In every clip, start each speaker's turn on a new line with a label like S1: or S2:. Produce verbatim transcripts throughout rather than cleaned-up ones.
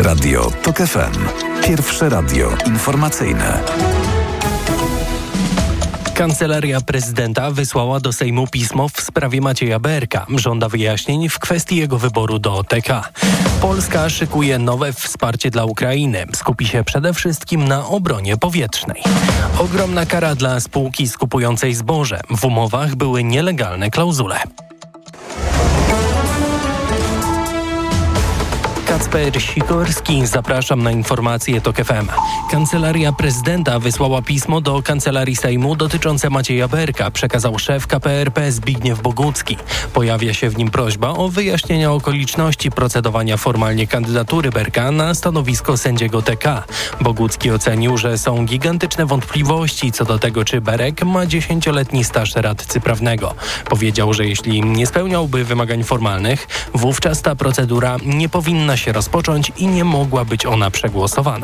S1: Radio TOK F M. Pierwsze radio informacyjne.
S2: Kancelaria Prezydenta wysłała do Sejmu pismo w sprawie Macieja Berka. Żąda wyjaśnień w kwestii jego wyboru do O T K. Polska szykuje nowe wsparcie dla Ukrainy. Skupi się przede wszystkim na obronie powietrznej. Ogromna kara dla spółki skupującej zboże. W umowach były nielegalne klauzule. Kacper Sikorski, zapraszam na informacje TOK F M. Kancelaria Prezydenta wysłała pismo do Kancelarii Sejmu dotyczące Macieja Berka, przekazał szef K P R P Zbigniew Bogucki. Pojawia się w nim prośba o wyjaśnienia okoliczności procedowania formalnie kandydatury Berka na stanowisko sędziego T K. Bogucki ocenił, że są gigantyczne wątpliwości co do tego, czy Berek ma dziesięcioletni staż radcy prawnego. Powiedział, że jeśli nie spełniałby wymagań formalnych, wówczas ta procedura nie powinna się rozpocząć i nie mogła być ona przegłosowana.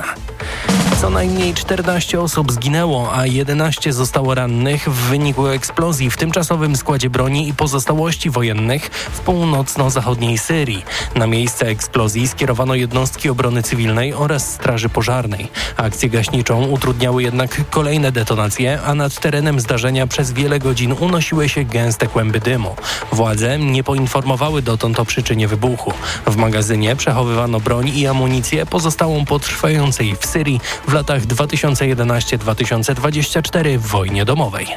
S2: Co najmniej czternaście osób zginęło, a jedenaście zostało rannych w wyniku eksplozji w tymczasowym składzie broni i pozostałości wojennych w północno-zachodniej Syrii. Na miejsce eksplozji skierowano jednostki obrony cywilnej oraz straży pożarnej. Akcję gaśniczą utrudniały jednak kolejne detonacje, a nad terenem zdarzenia przez wiele godzin unosiły się gęste kłęby dymu. Władze nie poinformowały dotąd o przyczynie wybuchu. W magazynie przechowywano broń i amunicję pozostałą po trwającej w Syrii w latach dwa tysiące jedenasty do dwa tysiące dwudziestego czwartego wojnie domowej.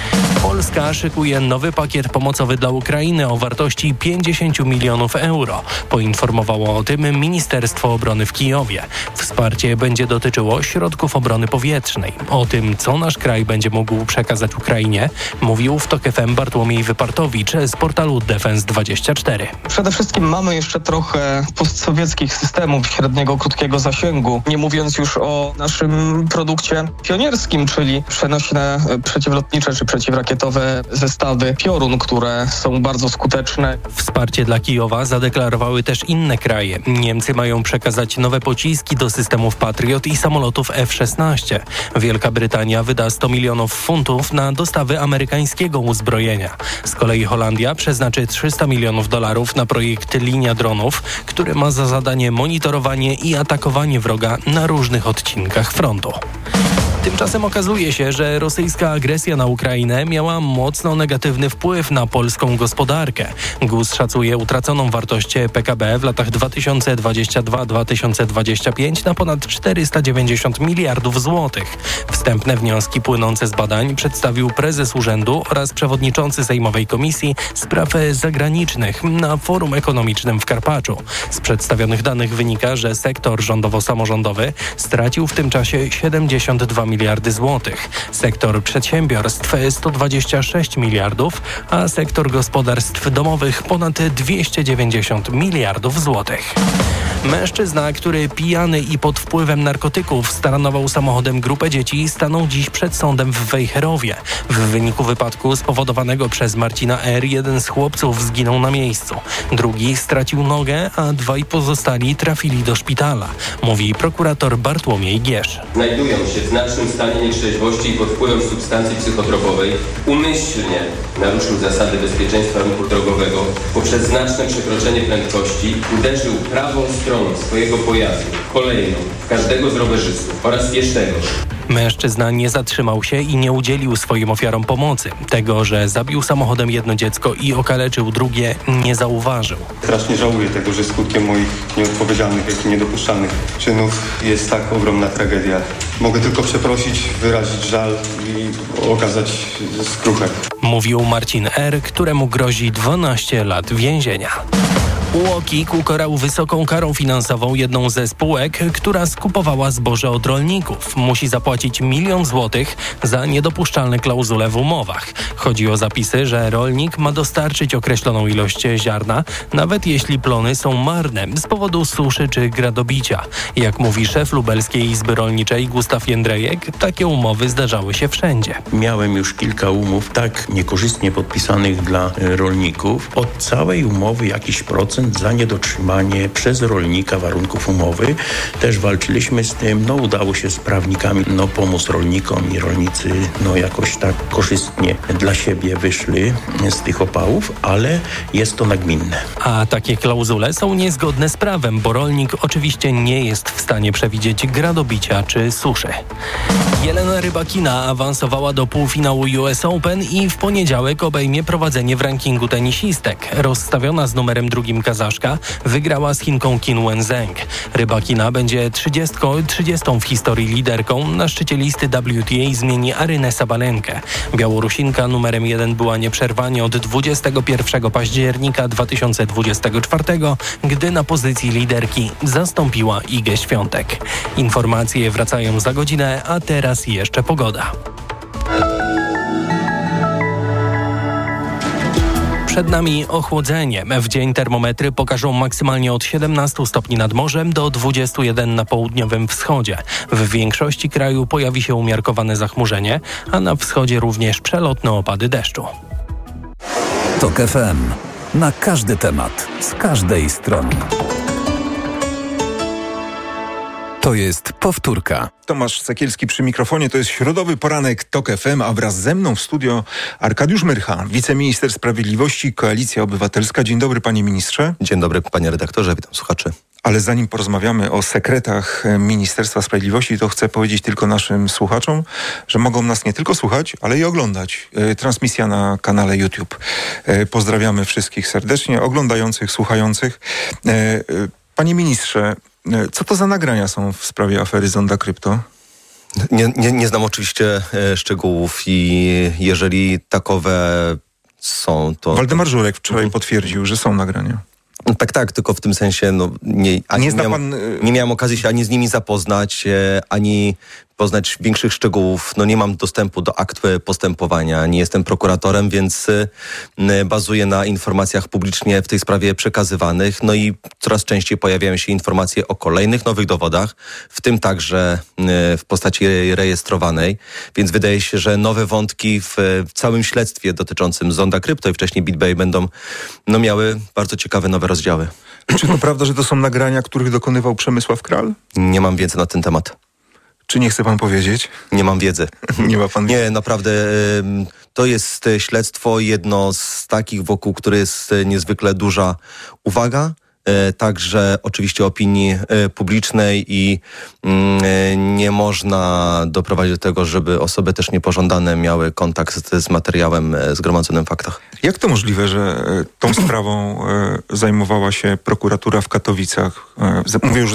S2: Polska szykuje nowy pakiet pomocowy dla Ukrainy o wartości pięćdziesiąt milionów euro. Poinformowało o tym Ministerstwo Obrony w Kijowie. Wsparcie będzie dotyczyło środków obrony powietrznej. O tym, co nasz kraj będzie mógł przekazać Ukrainie, mówił w TOK F M Bartłomiej Wypartowicz z portalu Defense dwadzieścia cztery.
S3: Przede wszystkim mamy jeszcze trochę postsowieckich systemów średniego, krótkiego zasięgu. Nie mówiąc już o naszym produkcie pionierskim, czyli przenośne przeciwlotnicze czy przeciwrakietowe zestawy Piorun, które są bardzo skuteczne.
S2: Wsparcie dla Kijowa zadeklarowały też inne kraje. Niemcy mają przekazać nowe pociski do systemów Patriot i samolotów F szesnaście. Wielka Brytania wyda sto milionów funtów na dostawy amerykańskiego uzbrojenia. Z kolei Holandia przeznaczy trzysta milionów dolarów na projekt Linia Dronów, który ma za zadanie monitorowanie i atakowanie wroga na różnych odcinkach frontu. Tymczasem okazuje się, że rosyjska agresja na Ukrainę miała mocno negatywny wpływ na polską gospodarkę. G U S szacuje utraconą wartość P K B w latach dwa tysiące dwudziestym drugim do dwa tysiące dwudziestego piątego na ponad czterysta dziewięćdziesiąt miliardów złotych. Wstępne wnioski płynące z badań przedstawił prezes urzędu oraz przewodniczący Sejmowej Komisji Spraw Zagranicznych na Forum Ekonomicznym w Karpaczu. Z przedstawionych danych wynika, że sektor rządowo-samorządowy stracił w tym czasie siedemdziesiąt dwa miliardy złotych, sektor przedsiębiorstw sto dwadzieścia sześć miliardów, a sektor gospodarstw domowych ponad dwieście dziewięćdziesiąt miliardów złotych. Mężczyzna, który pijany i pod wpływem narkotyków staranował samochodem grupę dzieci, stanął dziś przed sądem w Wejherowie. W wyniku wypadku spowodowanego przez Marcina R. jeden z chłopców zginął na miejscu. Drugi stracił nogę, a dwaj pozostali trafili do szpitala, mówi prokurator Bartłomiej Giesz.
S4: Znajdują się w znacznym stanie nietrzeźwości i pod wpływem substancji psychotropowej. Umyślnie naruszył zasady bezpieczeństwa ruchu drogowego poprzez znaczne przekroczenie prędkości, uderzył prawą stroną swojego pojazdu, kolejną, w każdego z rowerzystów oraz pieszego.
S2: Mężczyzna nie zatrzymał się i nie udzielił swoim ofiarom pomocy. Tego, że zabił samochodem jedno dziecko i okaleczył drugie, nie zauważył.
S5: Strasznie żałuję tego, że skutkiem moich nieodpowiedzialnych, jak i niedopuszczalnych czynów jest tak ogromna tragedia. Mogę tylko przeprosić, wyrazić żal i okazać skruchę.
S2: Mówił Marcin R., któremu grozi dwanaście lat więzienia. UOKiK ukarał wysoką karą finansową jedną ze spółek, która skupowała zboże od rolników. Musi zapłacić milion złotych za niedopuszczalne klauzule w umowach. Chodzi o zapisy, że rolnik ma dostarczyć określoną ilość ziarna, nawet jeśli plony są marne z powodu suszy czy gradobicia. Jak mówi szef Lubelskiej Izby Rolniczej Gustaw Jędrejek, takie umowy zdarzały się wszędzie.
S6: Miałem już kilka umów tak niekorzystnie podpisanych dla rolników. Od całej umowy jakiś procent procent za niedotrzymanie przez rolnika warunków umowy. Też walczyliśmy z tym, no udało się z prawnikami no, pomóc rolnikom i rolnicy no jakoś tak korzystnie dla siebie wyszli z tych opałów, ale jest to nagminne.
S2: A takie klauzule są niezgodne z prawem, bo rolnik oczywiście nie jest w stanie przewidzieć gradobicia czy suszy. Jelena Rybakina awansowała do półfinału U S Open i w poniedziałek obejmie prowadzenie w rankingu tenisistek. Rozstawiona z numerem drugim Kazaszka wygrała z Chinką Qin Wenzheng. Rybakina będzie trzydziestą w historii liderką. Na szczycie listy W T A zmieni Arynę Sabalenkę. Białorusinka numerem jeden była nieprzerwanie od dwudziestego pierwszego października dwa tysiące dwudziestego czwartego, gdy na pozycji liderki zastąpiła Igę Świątek. Informacje wracają za godzinę, a teraz jeszcze pogoda. Przed nami ochłodzenie. W dzień termometry pokażą maksymalnie od siedemnastu stopni nad morzem do dwudziestu jeden na południowym wschodzie. W większości kraju pojawi się umiarkowane zachmurzenie, a na wschodzie również przelotne opady deszczu.
S1: TOK F M. Na każdy temat, z każdej strony. To jest powtórka.
S7: Tomasz Sekielski przy mikrofonie. To jest środowy poranek TOK F M, a wraz ze mną w studio Arkadiusz Myrcha, wiceminister sprawiedliwości, Koalicja Obywatelska. Dzień dobry, panie ministrze.
S8: Dzień dobry, panie redaktorze, witam słuchaczy.
S7: Ale zanim porozmawiamy o sekretach Ministerstwa Sprawiedliwości, to chcę powiedzieć tylko naszym słuchaczom, że mogą nas nie tylko słuchać, ale i oglądać. Transmisja na kanale YouTube. Pozdrawiamy wszystkich serdecznie, oglądających, słuchających. Panie ministrze, co to za nagrania są w sprawie afery Zonda Krypto?
S8: Nie, nie, nie znam oczywiście e, szczegółów i jeżeli takowe są, to...
S7: Waldemar Żurek wczoraj mhm. potwierdził, że są nagrania.
S8: No, tak, tak, tylko w tym sensie no, nie, ani
S7: nie, zna
S8: miałem,
S7: pan...
S8: nie miałem okazji się ani z nimi zapoznać, e, ani poznać większych szczegółów. No nie mam dostępu do akt postępowania, nie jestem prokuratorem, więc y, bazuję na informacjach publicznie w tej sprawie przekazywanych. No i coraz częściej pojawiają się informacje o kolejnych nowych dowodach, w tym także y, w postaci rejestrowanej. Więc wydaje się, że nowe wątki w, w całym śledztwie dotyczącym Zonda Krypto i wcześniej BitBay będą no, miały bardzo ciekawe nowe rozdziały.
S7: Czy to prawda, że to są nagrania, których dokonywał Przemysław Kral?
S8: Nie mam wiedzy na ten temat.
S7: Czy nie chce pan powiedzieć?
S8: Nie mam wiedzy.
S7: Nie ma pan
S8: Nie, naprawdę to jest śledztwo jedno z takich, wokół których jest niezwykle duża uwaga. Także oczywiście opinii publicznej i nie można doprowadzić do tego, żeby osoby też niepożądane miały kontakt z materiałem zgromadzonym w faktach.
S7: Jak to możliwe, że tą sprawą zajmowała się prokuratura w Katowicach? Mówię już